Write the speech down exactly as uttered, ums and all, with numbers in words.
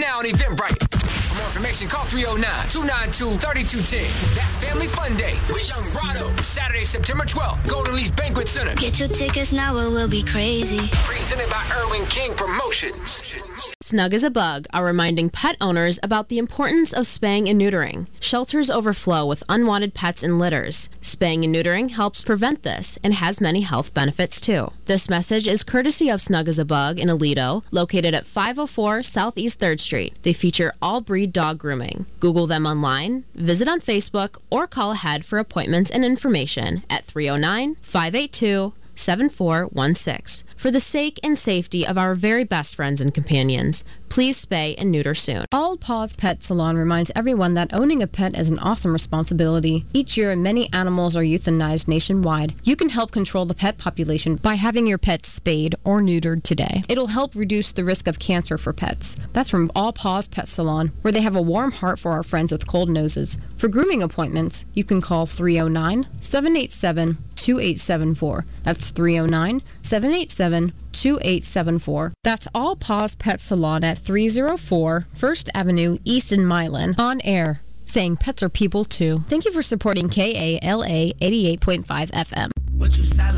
now on Eventbrite. For more information, call three oh nine, two nine two, three two one oh. That's Family Fun Day with Young Rado. Saturday, September twelfth, Golden Leaf Banquet Center. Get your tickets now or we'll be crazy. Presented by Irwin King Promotions. Snug as a Bug are reminding pet owners about the importance of spaying and neutering. Shelters overflow with unwanted pets and litters. Spaying and neutering helps prevent this and has many health benefits too. This message is courtesy of Snug as a Bug in Aledo, located at five oh four Southeast third Street. They feature all-breed dog grooming. Google them online, visit on Facebook, or call ahead for appointments and information at three oh nine, five eight two, seven four one six. For the sake and safety of our very best friends and companions, please spay and neuter soon. All Paws Pet Salon reminds everyone that owning a pet is an awesome responsibility. Each year, many animals are euthanized nationwide. You can help control the pet population by having your pet spayed or neutered today. It'll help reduce the risk of cancer for pets. That's from All Paws Pet Salon, where they have a warm heart for our friends with cold noses. For grooming appointments, you can call three oh nine, seven eight seven, two eight seven four. That's three oh nine, seven eight seven, two eight seven four. That's All Paws Pet Salon at three oh four First Avenue East in Milan. On air, saying pets are people too. Thank you for supporting K A L A eighty-eight point five F M. What you